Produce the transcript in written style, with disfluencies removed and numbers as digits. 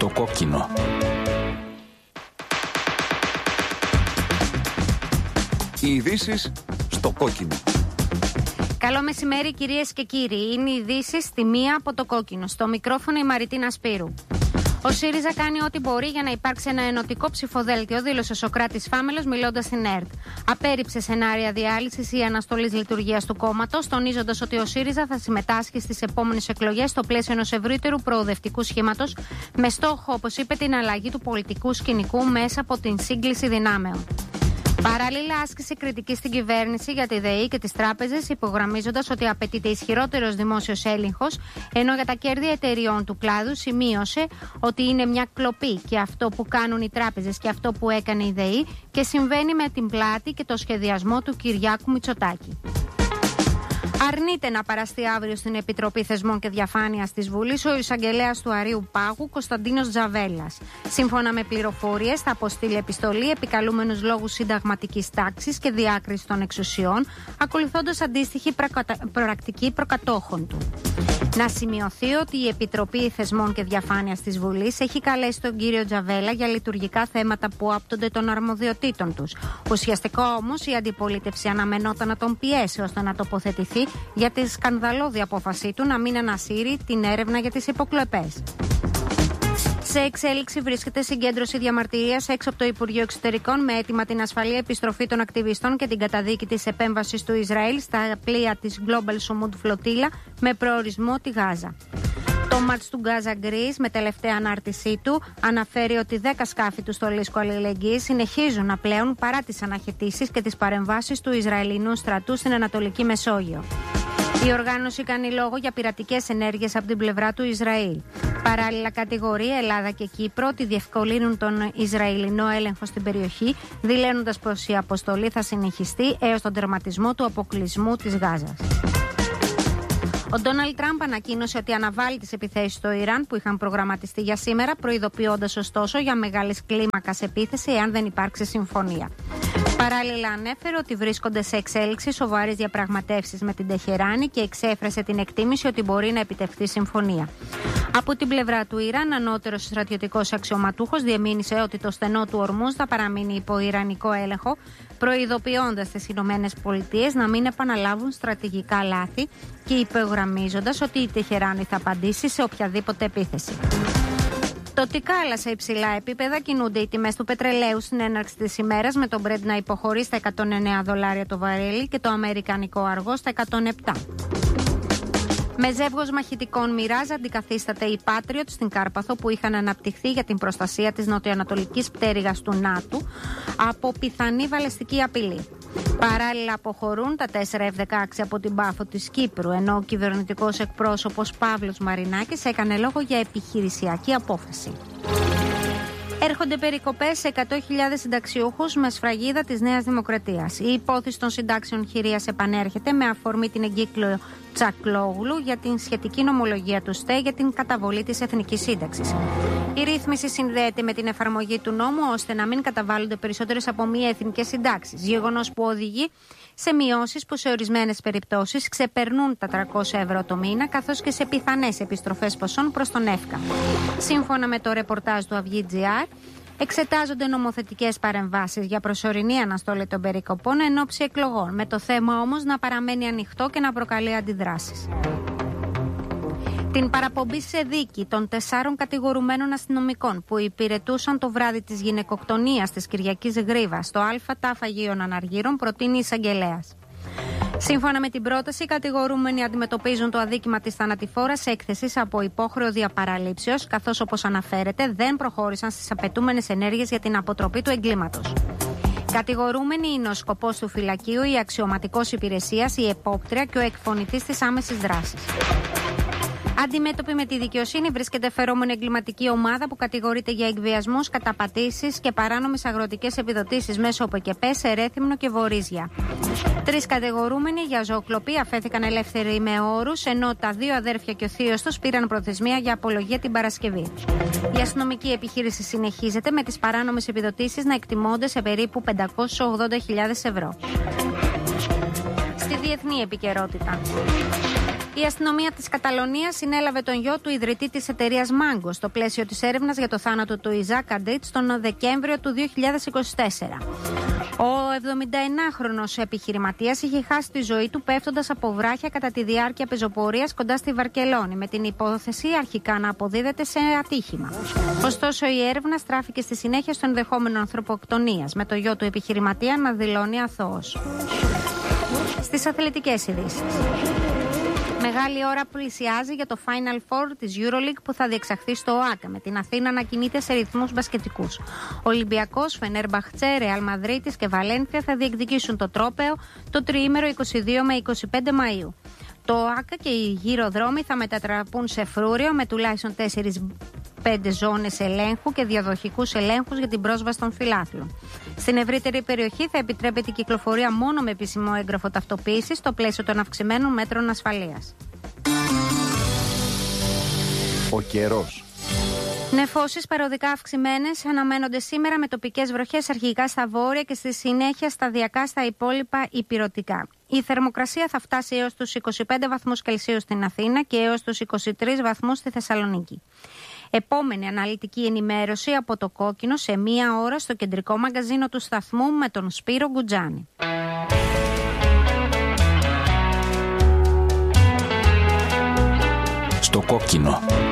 στο κόκκινο. Οι ειδήσεις στο κόκκινο. Καλό μεσημέρι κυρίες και κύριοι. Είναι οι ειδήσεις στη μία από το κόκκινο. Στο μικρόφωνο η Μαριτίνα Σπύρου. Ο ΣΥΡΙΖΑ κάνει ό,τι μπορεί για να υπάρξει ένα ενωτικό ψηφοδέλτιο, δήλωσε ο Σωκράτης Φάμελος μιλώντας στην ΕΡΤ. Απέρριψε σενάρια διάλυσης ή αναστολής λειτουργίας του κόμματος, τονίζοντας ότι ο ΣΥΡΙΖΑ θα συμμετάσχει στις επόμενες εκλογές στο πλαίσιο ενός ευρύτερου προοδευτικού σχήματος, με στόχο, όπως είπε, την αλλαγή του πολιτικού σκηνικού μέσα από την σύγκληση δυνάμεων. Παράλληλα, άσκησε κριτική στην κυβέρνηση για τη ΔΕΗ και τις τράπεζες, υπογραμμίζοντας ότι απαιτείται ισχυρότερος δημόσιος έλεγχος, ενώ για τα κέρδη εταιριών του κλάδου σημείωσε ότι είναι μια κλοπή και αυτό που κάνουν οι τράπεζες και αυτό που έκανε η ΔΕΗ και συμβαίνει με την πλάτη και το σχεδιασμό του Κυριάκου Μητσοτάκη. Αρνείται να παραστεί αύριο στην Επιτροπή Θεσμών και Διαφάνειας της Βουλής ο εισαγγελέας του Αρείου Πάγου Κωνσταντίνος Τζαβέλας. Σύμφωνα με πληροφορίες, θα αποστείλει επιστολή επικαλούμενους λόγους συνταγματικής τάξης και διάκρισης των εξουσιών, ακολουθώντας αντίστοιχη πρακτική προκατόχων του. Να σημειωθεί ότι η Επιτροπή Θεσμών και Διαφάνειας της Βουλής έχει καλέσει τον κύριο Τζαβέλα για λειτουργικά θέματα που άπτονται των αρμοδιοτήτων τους. Ουσιαστικά όμως η αντιπολίτευση αναμενόταν να τον πιέσει ώστε να τοποθετηθεί για τη σκανδαλώδη απόφασή του να μην ανασύρει την έρευνα για τις υποκλοπές. Σε εξέλιξη βρίσκεται συγκέντρωση διαμαρτυρίας έξω από το Υπουργείο Εξωτερικών με αίτημα την ασφαλή επιστροφή των ακτιβιστών και την καταδίκη της επέμβασης του Ισραήλ στα πλοία της Global Sumud Flotilla με προορισμό τη Γάζα. Το μάτς του Gaza Greece, με τελευταία ανάρτησή του, αναφέρει ότι 10 σκάφη του στολίσκου αλληλεγγύης συνεχίζουν να πλέουν παρά τις αναχαιτήσεις και τις παρεμβάσεις του Ισραηλινού στρατού στην Ανατολική Μεσόγειο. Η οργάνωση κάνει λόγο για πειρατικές ενέργειες από την πλευρά του Ισραήλ. Παράλληλα, κατηγορεί Ελλάδα και Κύπρο ότι διευκολύνουν τον Ισραηλινό έλεγχο στην περιοχή, δηλώνοντας πως η αποστολή θα συνεχιστεί έως τον τερματισμό του αποκλεισμού της Γάζας. Ο Ντόναλντ Τραμπ ανακοίνωσε ότι αναβάλει τις επιθέσεις στο Ιράν που είχαν προγραμματιστεί για σήμερα, προειδοποιώντας ωστόσο για μεγάλης κλίμακας επίθεση εάν δεν υπάρξει συμφωνία. Παράλληλα, ανέφερε ότι βρίσκονται σε εξέλιξη σοβαρές διαπραγματεύσεις με την Τεχεράνη και εξέφρασε την εκτίμηση ότι μπορεί να επιτευχθεί συμφωνία. Από την πλευρά του Ιράν, ανώτερος στρατιωτικός αξιωματούχος διεμήνυσε ότι το στενό του Ορμούζ θα παραμείνει υπό ιρανικό έλεγχο, προειδοποιώντας τις ΗΠΑ να μην επαναλάβουν στρατηγικά λάθη και υπογραμμίζοντας ότι η Τεχεράνη θα απαντήσει σε οποιαδήποτε επίθεση. Τοπικά αλλά σε υψηλά επίπεδα κινούνται οι τιμές του πετρελαίου στην έναρξη της ημέρας, με τον Brent να υποχωρεί στα $109 το βαρέλι και το αμερικανικό αργό στα 107. Με ζεύγος μαχητικών Μιράζ αντικαθίσταται η Patriot στην Κάρπαθο που είχαν αναπτυχθεί για την προστασία της νοτιοανατολικής πτέρυγας του ΝΑΤΟ από πιθανή βαλαιστική απειλή. Παράλληλα αποχωρούν τα 4 F-16 από την Πάφο της Κύπρου, ενώ ο κυβερνητικός εκπρόσωπος Παύλος Μαρινάκης έκανε λόγο για επιχειρησιακή απόφαση. Έρχονται περικοπές σε 100.000 συνταξιούχους με σφραγίδα της Νέας Δημοκρατίας. Η υπόθεση των συντάξεων χειρίας επανέρχεται με αφορμή την εγκύκλιο Τσακλόγλου για την σχετική νομολογία του ΣΤΕ για την καταβολή της Εθνικής Σύνταξης. Η ρύθμιση συνδέεται με την εφαρμογή του νόμου ώστε να μην καταβάλλονται περισσότερες από μία εθνικές συντάξεις. Γεγονός που οδηγεί σε μειώσεις που σε ορισμένες περιπτώσεις ξεπερνούν τα 300 ευρώ το μήνα, καθώς και σε πιθανές επιστροφές ποσών προς τον ΕΦΚΑ. Σύμφωνα με το ρεπορτάζ του Αυγή.gr, εξετάζονται νομοθετικές παρεμβάσεις για προσωρινή αναστολή των περικοπών εν ώψη εκλογών, με το θέμα όμως να παραμένει ανοιχτό και να προκαλεί αντιδράσεις. Την παραπομπή σε δίκη των 4 κατηγορουμένων αστυνομικών που υπηρετούσαν το βράδυ της γυναικοκτονίας της Κυριακής Γρίβας στο ΑΤΑΦ Αναργύρων προτείνει η εισαγγελέας. Σύμφωνα με την πρόταση, οι κατηγορούμενοι αντιμετωπίζουν το αδίκημα της θανατηφόρας έκθεσης από υπόχρεο διαπαραλήψεως, καθώς όπως αναφέρεται δεν προχώρησαν στις απαιτούμενες ενέργειες για την αποτροπή του εγκλήματος. Κατηγορούμενοι είναι ο σκοπός του φυλακίου, η αξιωματικός υπηρεσίας, η επόπτρια και ο εκφωνητής της άμεσης δράσης. Αντιμέτωπη με τη δικαιοσύνη βρίσκεται φερόμενη εγκληματική ομάδα που κατηγορείται για εκβιασμούς, καταπατήσεις και παράνομες αγροτικές επιδοτήσεις μέσω ΟΠΕΚΕΠΕ σε Ρέθυμνο και Βορίζια. 3 κατηγορούμενοι για ζωοκλοπή αφέθηκαν ελεύθεροι με όρους, ενώ τα 2 αδέρφια και ο θείος τους πήραν προθεσμία για απολογία την Παρασκευή. Η αστυνομική επιχείρηση συνεχίζεται με τις παράνομες επιδοτήσεις να εκτιμώνται σε περίπου 580.000 ευρώ. Στη διεθνή επικαιρότητα. Η αστυνομία της Καταλωνίας συνέλαβε τον γιο του ιδρυτή της εταιρείας Mango στο πλαίσιο της έρευνας για το θάνατο του Ιζάκ Καντίτς τον Δεκέμβριο του 2024. Ο 79χρονος επιχειρηματίας είχε χάσει τη ζωή του πέφτοντας από βράχια κατά τη διάρκεια πεζοπορίας κοντά στη Βαρκελόνη, με την υπόθεση αρχικά να αποδίδεται σε ατύχημα. Ωστόσο, η έρευνα στράφηκε στη συνέχεια στο ενδεχόμενο ανθρωποκτονίας, με το γιο του επιχειρηματία να δηλώνει αθώος. Στις αθλητικές ειδήσεις. Μεγάλη ώρα πλησιάζει για το Final Four της EuroLeague που θα διεξαχθεί στο ΟΑΚΑ, με την Αθήνα να κινείται σε ρυθμούς μπασκετικούς. Ολυμπιακός, Φενέρμπαχτσε, Ρεάλ Μαδρίτης και Βαλένθια θα διεκδικήσουν το τρόπαιο το τριήμερο 22 με 25 Μαΐου. Το ΟΑΚΑ και οι γύρω δρόμοι θα μετατραπούν σε φρούριο με τουλάχιστον 4-5 ζώνες ελέγχου και διαδοχικούς ελέγχους για την πρόσβαση των φιλάθλων. Στην ευρύτερη περιοχή θα επιτρέπεται η κυκλοφορία μόνο με επίσημο έγγραφο ταυτοποίησης στο πλαίσιο των αυξημένων μέτρων ασφαλείας. Ο καιρός. Νεφώσεις παροδικά αυξημένες αναμένονται σήμερα, με τοπικές βροχές αρχικά στα βόρεια και στη συνέχεια σταδιακά στα υπόλοιπα ηπειρωτικά. Η θερμοκρασία θα φτάσει έως τους 25 βαθμούς Κελσίου στην Αθήνα και έως τους 23 βαθμούς στη Θεσσαλονίκη. Επόμενη αναλυτική ενημέρωση από το Κόκκινο σε 1 ώρα στο κεντρικό μαγκαζίνο του σταθμού με τον Σπύρο Γκουτζάνη. Στο Κόκκινο.